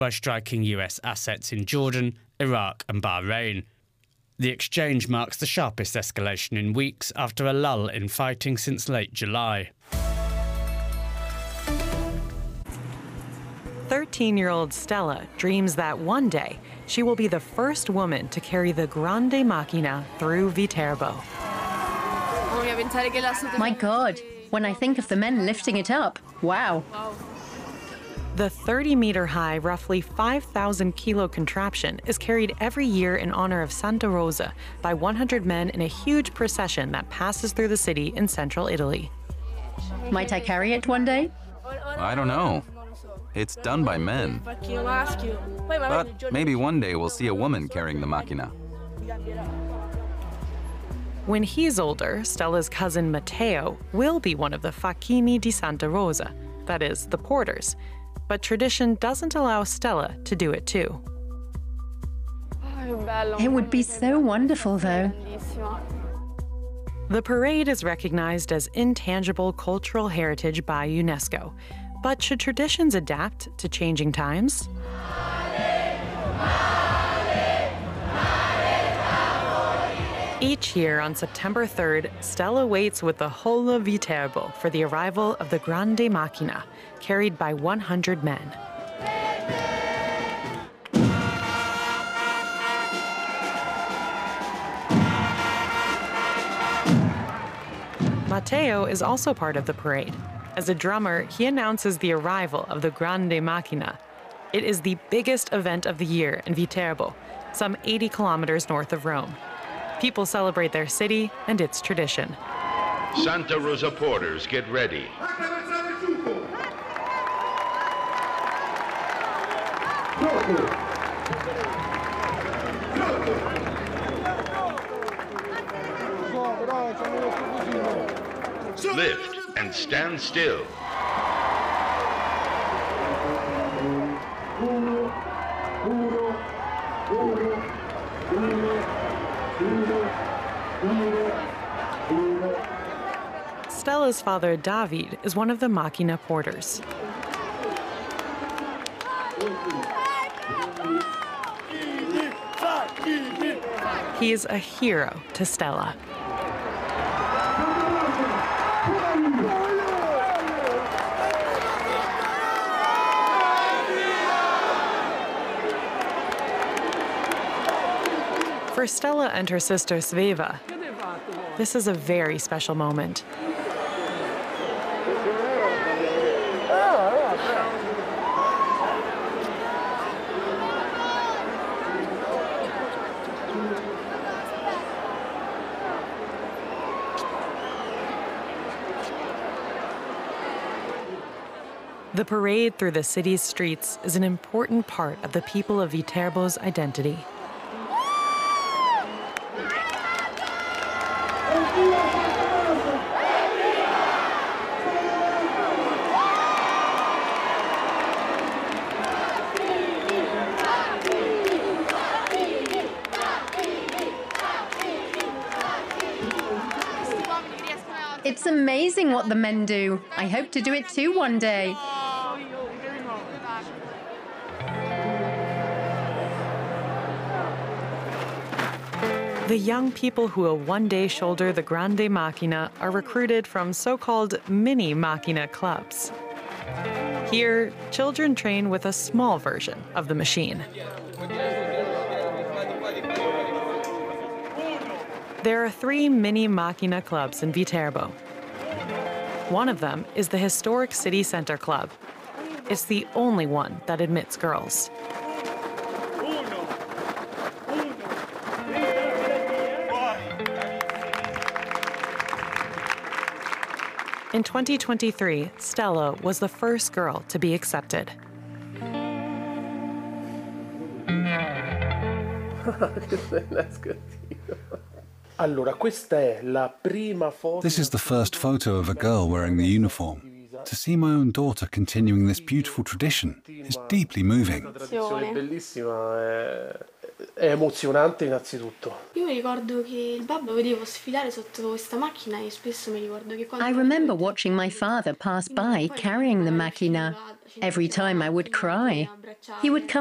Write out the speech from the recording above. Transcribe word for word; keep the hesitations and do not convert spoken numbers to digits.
by striking U S assets in Jordan, Iraq and Bahrain. The exchange marks the sharpest escalation in weeks after a lull in fighting since late July. thirteen-year-old Stella dreams that one day she will be the first woman to carry the Grande Macchina through Viterbo. My God, when I think of the men lifting it up, wow. The thirty-meter-high, roughly five thousand kilo contraption is carried every year in honor of Santa Rosa by one hundred men in a huge procession that passes through the city in central Italy. Might I carry it one day? I don't know. It's done by men. But maybe one day we'll see a woman carrying the Macchina. When he's older, Stella's cousin Matteo will be one of the Facchini di Santa Rosa, that is, the porters. But tradition doesn't allow Stella to do it too. It would be so wonderful, though. The parade is recognized as intangible cultural heritage by UNESCO. But should traditions adapt to changing times? Each year on September third, Stella waits with the whole of Viterbo for the arrival of the Grande Macchina, carried by one hundred men. Matteo is also part of the parade. As a drummer, he announces the arrival of the Grande Macchina. It is the biggest event of the year in Viterbo, some eighty kilometers north of Rome. People celebrate their city and its tradition. Santa Rosa porters, get ready. Lift and stand still. Stella's father, David, is one of the Macchina porters. He is a hero to Stella. For Stella and her sister Sveva, this is a very special moment. The parade through the city's streets is an important part of the people of Viterbo's identity. It's amazing what the men do. I hope to do it too one day. The young people who will one day shoulder the Grande Macchina are recruited from so-called mini Macchina clubs. Here, children train with a small version of the machine. There are three mini Macchina clubs in Viterbo. One of them is the historic City Center Club. It's the only one that admits girls. In twenty twenty-three, Stella was the first girl to be accepted. This is the first photo of a girl wearing the uniform. To see my own daughter continuing this beautiful tradition is deeply moving. È emozionante innanzitutto. Io mi ricordo che il babbo vedevo sfilare sotto questa macchina e spesso mi ricordo che quando I remember watching my father pass by carrying the macchina. Every time I would cry, he would come